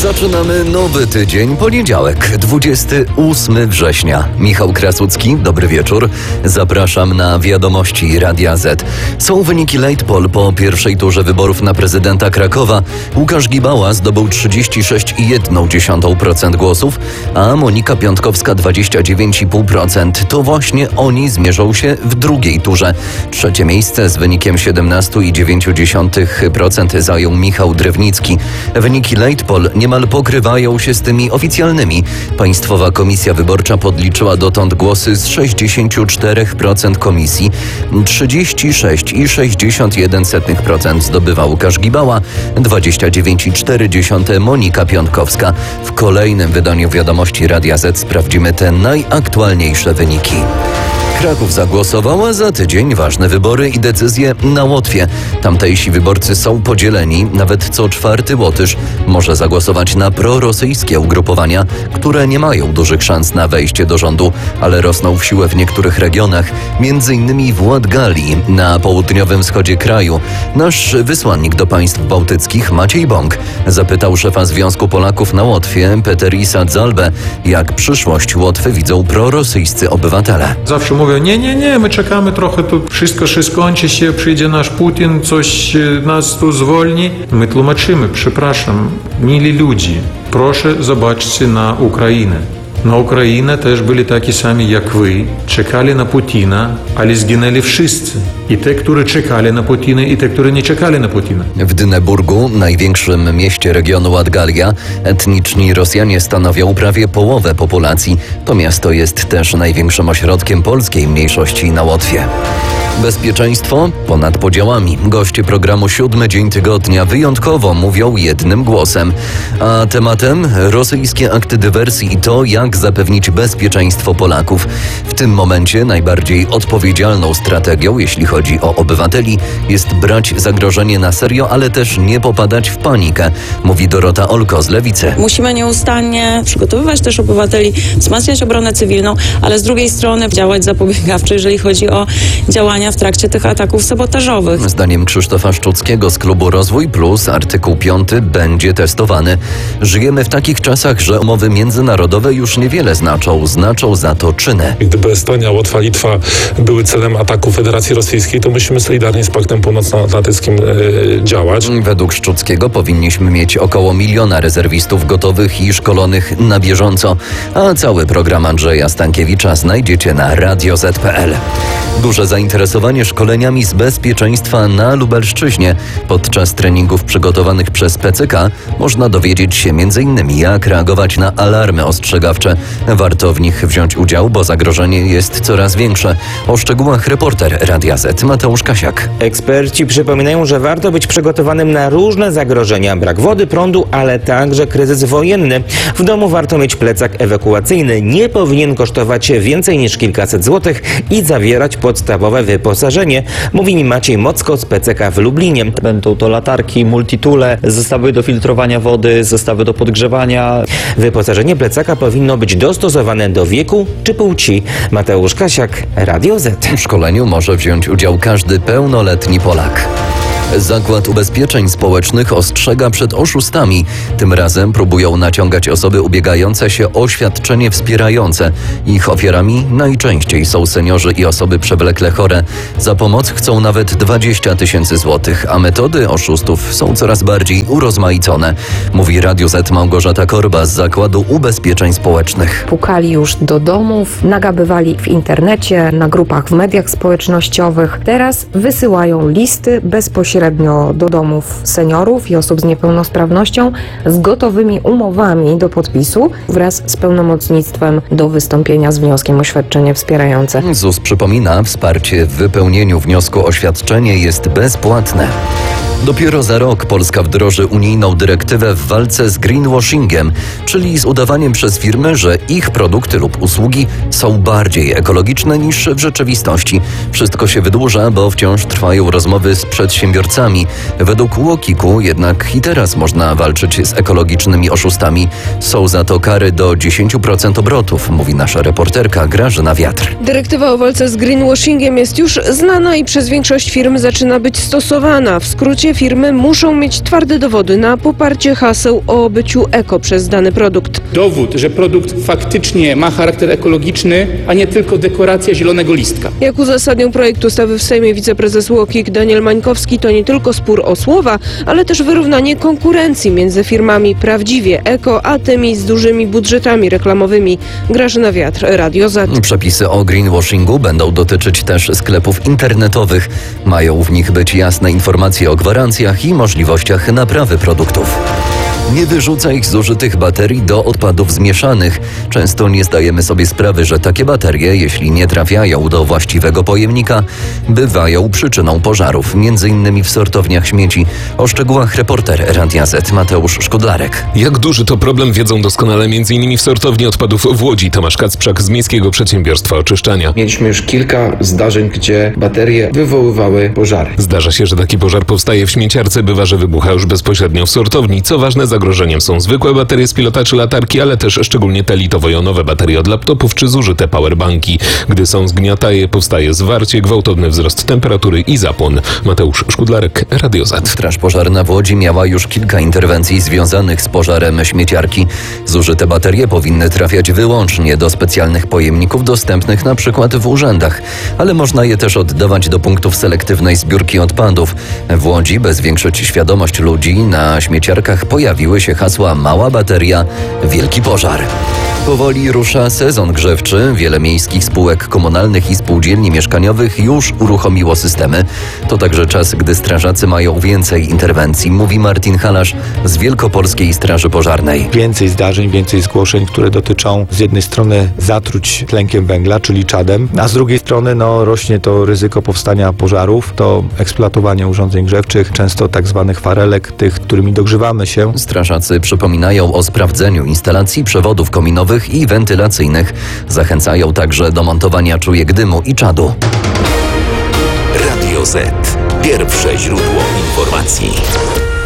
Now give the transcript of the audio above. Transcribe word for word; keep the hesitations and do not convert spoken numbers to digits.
Zaczynamy nowy tydzień, poniedziałek, dwudziestego ósmego września. Michał Krasucki, dobry wieczór. Zapraszam na wiadomości Radia Z. Są wyniki Late Poll po pierwszej turze wyborów na prezydenta Krakowa. Łukasz Gibała zdobył trzydzieści sześć i jedna dziesiąta procent głosów, a Monika Piątkowska dwadzieścia dziewięć i pół procent. To właśnie oni zmierzą się w drugiej turze. Trzecie miejsce z wynikiem siedemnaście i dziewięć dziesiątych procent zajął Michał Drewnicki. Wyniki Late Poll niemal pokrywają się z tymi oficjalnymi. Państwowa Komisja Wyborcza podliczyła dotąd głosy z sześćdziesiąt cztery procent komisji. trzydzieści sześć i sześćdziesiąt jeden procent zdobywa Łukasz Gibała, dwadzieścia dziewięć i cztery dziesiąte Monika Piątkowska. W kolejnym wydaniu wiadomości Radia Z sprawdzimy te najaktualniejsze wyniki. Kraków zagłosował, a za tydzień ważne wybory i decyzje na Łotwie. Tamtejsi wyborcy są podzieleni. Nawet co czwarty Łotysz może zagłosować na prorosyjskie ugrupowania, które nie mają dużych szans na wejście do rządu, ale rosną w siłę w niektórych regionach, między innymi w Latgalii, na południowym wschodzie kraju. Nasz wysłannik do państw bałtyckich, Maciej Bąk, zapytał szefa Związku Polaków na Łotwie, Peterisa Dzalbę, jak przyszłość Łotwy widzą prorosyjscy obywatele. Zawsze mówią, nie, nie, nie, my czekamy trochę, tu wszystko się skończy się, przyjdzie nasz Putin, coś nas tu zwolni. My tłumaczymy, przepraszam, mili ludzi, proszę zobaczcie na Ukrainę. Na Ukrainę też byli taki sami jak wy, czekali na Putina, ale zginęli wszyscy. I te, którzy czekali na Putina, i te, którzy nie czekali na Putina. W Dyneburgu, największym mieście regionu Latgalia, etniczni Rosjanie stanowią prawie połowę populacji. To miasto jest też największym ośrodkiem polskiej mniejszości na Łotwie. Bezpieczeństwo ponad podziałami. Goście programu Siódmy Dzień Tygodnia wyjątkowo mówią jednym głosem. A tematem rosyjskie akty dywersji i to, jak zapewnić bezpieczeństwo Polaków. W tym momencie najbardziej odpowiedzialną strategią, jeśli chodzi o obywateli, jest brać zagrożenie na serio, ale też nie popadać w panikę, mówi Dorota Olko z Lewicy. Musimy nieustannie przygotowywać też obywateli, wzmacniać obronę cywilną, ale z drugiej strony działać zapobiegawczo, jeżeli chodzi o działania w trakcie tych ataków sabotażowych. Zdaniem Krzysztofa Szczuckiego z klubu Rozwój Plus artykuł piąty będzie testowany. Żyjemy w takich czasach, że umowy międzynarodowe już niewiele znaczą, znaczą za to czyny. Gdyby Estonia, Łotwa, Litwa były celem ataku Federacji Rosyjskiej, to musimy solidarnie z Paktem Północnoatlantyckim e, działać. Według Szczuckiego powinniśmy mieć około miliona rezerwistów gotowych i szkolonych na bieżąco, a cały program Andrzeja Stankiewicza znajdziecie na radio zet kropka pe el. Duże zainteresowanie szkoleniami z bezpieczeństwa na Lubelszczyźnie. Podczas treningów przygotowanych przez P C K można dowiedzieć się między innymi jak reagować na alarmy ostrzegawcze. Warto w nich wziąć udział, bo zagrożenie jest coraz większe. O szczegółach reporter Radia Z Mateusz Kasiak. Eksperci przypominają, że warto być przygotowanym na różne zagrożenia. Brak wody, prądu, ale także kryzys wojenny. W domu warto mieć plecak ewakuacyjny. Nie powinien kosztować więcej niż kilkaset złotych i zawierać podstawowe wyposażenie, mówi mi Maciej Mocko z P C K w Lublinie. Będą to latarki, multitoole, zestawy do filtrowania wody, zestawy do podgrzewania. Wyposażenie plecaka powinno być dostosowane do wieku czy płci. Mateusz Kasiak, Radio Z. W szkoleniu może wziąć udział każdy pełnoletni Polak. Zakład Ubezpieczeń Społecznych ostrzega przed oszustami. Tym razem próbują naciągać osoby ubiegające się o świadczenie wspierające. Ich ofiarami najczęściej są seniorzy i osoby przewlekle chore. Za pomoc chcą nawet dwadzieścia tysięcy złotych, a metody oszustów są coraz bardziej urozmaicone, mówi Radio Z Małgorzata Korba z Zakładu Ubezpieczeń Społecznych. Pukali już do domów, nagabywali w internecie, na grupach w mediach społecznościowych. Teraz wysyłają listy bezpośrednio do domów seniorów i osób z niepełnosprawnością z gotowymi umowami do podpisu wraz z pełnomocnictwem do wystąpienia z wnioskiem o świadczenie wspierające. ZUS przypomina, wsparcie w wypełnieniu wniosku o świadczenie jest bezpłatne. Dopiero za rok Polska wdroży unijną dyrektywę w walce z greenwashingiem, czyli z udawaniem przez firmy, że ich produkty lub usługi są bardziej ekologiczne niż w rzeczywistości. Wszystko się wydłuża, bo wciąż trwają rozmowy z przedsiębiorcami. Według Łokiku jednak i teraz można walczyć z ekologicznymi oszustami. Są za to kary do dziesięć procent obrotów, mówi nasza reporterka Grażyna Wiatr. Dyrektywa o walce z greenwashingiem jest już znana i przez większość firm zaczyna być stosowana. W skrócie Wszystkie firmy muszą mieć twarde dowody na poparcie haseł o byciu eko przez dany produkt. Dowód, że produkt faktycznie ma charakter ekologiczny, a nie tylko dekoracja zielonego listka. Jak uzasadnił projekt ustawy w Sejmie wiceprezes U O K I K Daniel Mańkowski, to nie tylko spór o słowa, ale też wyrównanie konkurencji między firmami prawdziwie eko, a tymi z dużymi budżetami reklamowymi. Grażyna Wiatr, Radio Z. Przepisy o greenwashingu będą dotyczyć też sklepów internetowych. Mają w nich być jasne informacje o gwarancjach i możliwościach naprawy produktów. Nie wyrzucaj zużytych baterii do odpadów zmieszanych. Często nie zdajemy sobie sprawy, że takie baterie, jeśli nie trafiają do właściwego pojemnika, bywają przyczyną pożarów, między innymi w sortowniach śmieci. O szczegółach reporter Radia Z Mateusz Szkudlarek. Jak duży to problem wiedzą doskonale między innymi w sortowni odpadów w Łodzi. Tomasz Kacprzak z Miejskiego Przedsiębiorstwa Oczyszczania. Mieliśmy już kilka zdarzeń, gdzie baterie wywoływały pożary. Zdarza się, że taki pożar powstaje w śmieciarce, bywa, że wybucha już bezpośrednio w sortowni. Co ważne, zagrożeniem są zwykłe baterie z pilota czy latarki, ale też szczególnie te litowo-jonowe baterie od laptopów czy zużyte powerbanki. Gdy są zgniataje, powstaje zwarcie, gwałtowny wzrost temperatury i zapłon. Mateusz Szkudlarek, Radio Z. Straż Pożarna w Łodzi miała już kilka interwencji związanych z pożarem śmieciarki. Zużyte baterie powinny trafiać wyłącznie do specjalnych pojemników dostępnych na przykład w urzędach, ale można je też oddawać do punktów selektywnej zbiórki odpadów. W Łodzi, by zwiększyć świadomość ludzi, na śmieciarkach pojawiły się hasła mała bateria, wielki pożar. Powoli rusza sezon grzewczy. Wiele miejskich spółek komunalnych i spółdzielni mieszkaniowych już uruchomiło systemy. To także czas, gdy strażacy mają więcej interwencji, mówi Martin Halasz z Wielkopolskiej Straży Pożarnej. Więcej zdarzeń, więcej zgłoszeń, które dotyczą z jednej strony zatruć tlenkiem węgla, czyli czadem, a z drugiej strony no, rośnie to ryzyko powstania pożarów, to eksploatowanie urządzeń grzewczych, często tak zwanych farelek, tych, którymi dogrzewamy się. Strażacy przypominają o sprawdzeniu instalacji przewodów kominowych i wentylacyjnych. Zachęcają także do montowania czujek dymu i czadu. Radio Z. Pierwsze źródło informacji.